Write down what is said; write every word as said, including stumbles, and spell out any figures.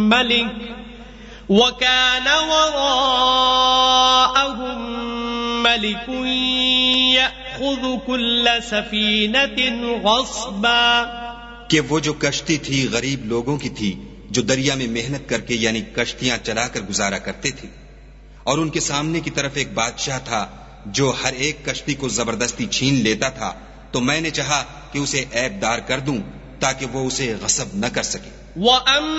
मलिक वकान वराअहुम मलिकुन यअखुज़ु कुल्ल सफीनतिन गस्बा। कि वो जो कश्ती थी गरीब लोगों की थी जो दरिया में मेहनत करके यानी कश्तियां चलाकर गुजारा करते थे, और उनके सामने की तरफ एक बादशाह था जो हर एक कश्ती को जबरदस्ती छीन लेता था। तो मैंने चाहा कि उसे ऐबदार कर दूं ताकि वो उसे गस्ब न कर सके।